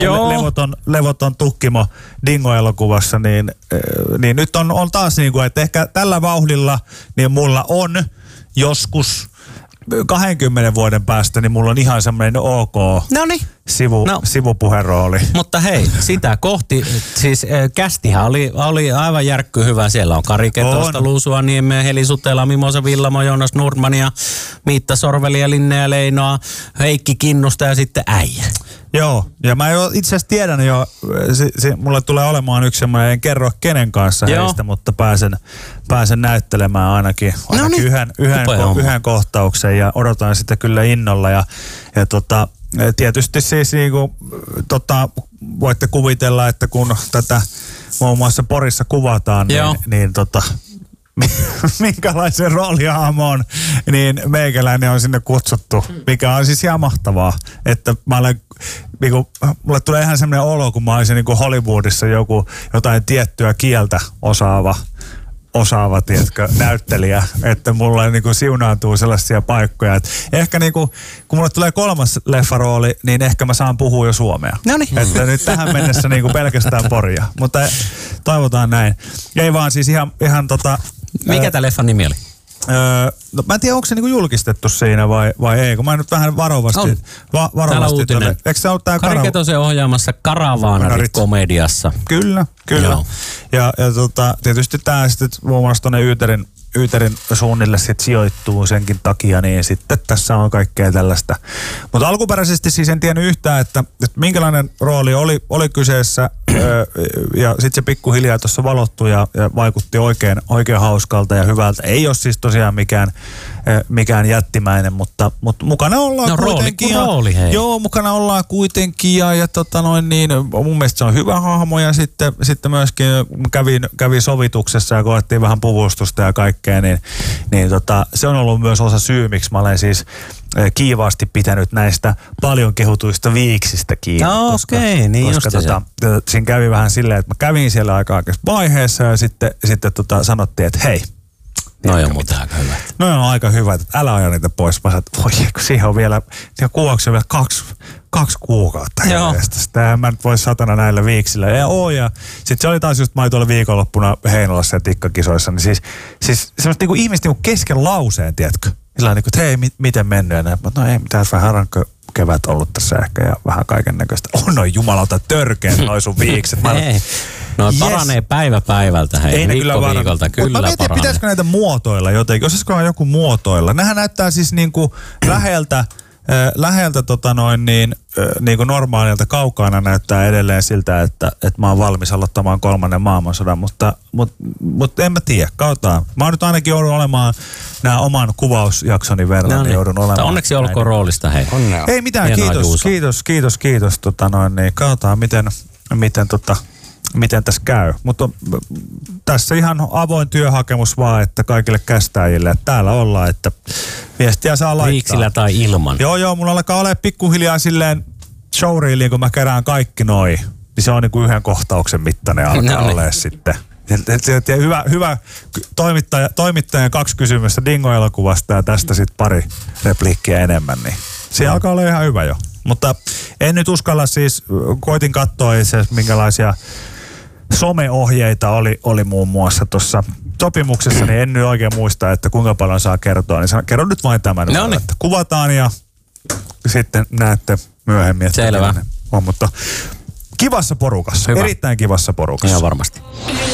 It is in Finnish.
levoton tukkimo Dingo-elokuvassa, niin nyt on taas niin kuin, että ehkä tällä vauhdilla niin mulla on joskus 20 vuoden päästä, niin mulla on ihan semmoinen ok sivupuherooli. Mutta hei, sitä kohti, siis kästihän oli aivan järkky hyvä. Siellä on Kari Ketosta, Luusua Niemeä, Heli Sutela, Mimosa Villamo, Joonas Nordmania, Miitta Sorvelia, Linnea Leinoa, Heikki Kinnusta ja sitten äijä. Joo, ja mä itse asiassa tiedän jo, mulle tulee olemaan yksi semmoinen, en kerro kenen kanssa heistä, mutta pääsen näyttelemään ainakin yhden kohtauksen ja odotan sitä kyllä innolla ja tietysti siis niinku, voitte kuvitella, että kun tätä muun muassa Porissa kuvataan, niin minkälaisen roolihahmon, niin meikäläinen on sinne kutsuttu, mikä on siis ihan mahtavaa, että mä olen, mulle tulee ihan semmoinen olo, kun mä olisin niin kuin Hollywoodissa jotain tiettyä kieltä osaava tiedätkö, näyttelijä, että mulla niin kuin siunaantuu sellaisia paikkoja, että ehkä niin kuin, kun mulle tulee 3. leffarooli, niin ehkä mä saan puhua jo suomea. Noniin. Että nyt tähän mennessä niin kuin pelkästään Poria, mutta toivotaan näin. Ei vaan siis ihan mikä tämä leffan nimi oli? Mä en tiedä, onko se niinku julkistettu siinä vai ei, kun mä nyt vähän varovasti. Täällä on uutinen. Eikö se ole tää Kari Ketosen ohjaamassa Karavaanarit-komediassa. Kyllä. Joo. Ja tietysti tää sitten muun muassa tonne Yyterin suunnille sit sijoittuu senkin takia, niin sitten tässä on kaikkea tällaista. Mutta alkuperäisesti siis en tiennyt yhtään, että minkälainen rooli oli kyseessä ja sitten se pikkuhiljaa tuossa valottui ja vaikutti oikein hauskalta ja hyvältä. Ei ole siis tosiaan mikään jättimäinen, mutta mukana ollaan kuitenkin. Rooli, hei. Joo, mukana ollaan kuitenkin ja mun mielestä se on hyvä hahmo ja sitten myöskin kävi sovituksessa ja koettiin vähän puvustusta ja kaikkea, niin se on ollut myös osa syy, miksi mä olen siis kiivaasti pitänyt näistä paljon kehutuista viiksistä kiinni. Koska siinä kävi vähän silleen, että mä kävin siellä aika vaiheessa ja sitten sanottiin, että hei. No on muuten aika hyvä. No on aika hyvä, että älä aja niitä pois. Mä sanoin, että voi, kun siihen on vielä, kuvauksia vielä kaksi kuukautta. Sitähän mä nyt voi satana näillä viiksillä. Ja sitten se oli taas just, mä olin tuolla viikonloppuna Heinolassa ja tikkakisoissa, niin siis semmoista niinku ihmistä niinku kesken lauseen, tiedätkö? Sillä niinku, että hei, miten mennyt? Ja näin, no ei mitään, vähän rankka kevät ollut tässä ehkä ja vähän kaiken näköistä. Noin jumalauta törkeät noi sun viikset. No paranee päivä päivältä, hei, viikko viikolta, kyllä paranee. Mä mietin, pitäisikö näitä muotoilla jotenkin, osaisikohan joku muotoilla. Nämähän näyttää siis niinku läheltä niin kuin normaalilta kaukaana näyttää edelleen siltä, että mä oon valmis aloittamaan 3. maailmansodan, mutta en mä tiedä, katsotaan. Mä oon nyt ainakin joudun olemaan nämä oman kuvausjaksoni verran, niin joudun olemaan. Onneksi olkoon roolista, hei. Onnea. Ei mitään, kiitos. Katsotaan miten tässä käy. Mutta tässä ihan avoin työhakemus vaan, että kaikille kästäjille, että täällä ollaan, että viestiä saa laittaa. Viiksillä tai ilman. Joo, mulla alkaa olemaan pikkuhiljaa silleen showreeliin, kun mä kerään kaikki noi. Niin se on niin kuin yhden kohtauksen mittainen alkaa olemaan sitten. Ja hyvä toimittajan 2 kysymystä Dingo-elokuvasta ja tästä sitten pari repliikkiä enemmän, niin se alkaa olla ihan hyvä jo. Mutta en nyt uskalla siis, koitin katsoa itse minkälaisia someohjeita oli muun muassa tuossa sopimuksessa, niin en nyt oikein muista, että kuinka paljon saa kertoa. Niin kerron nyt vain tämän, että kuvataan ja sitten näette myöhemmin, että selvä. On, mutta kivassa porukassa, erittäin kivassa porukassa. Ihan varmasti.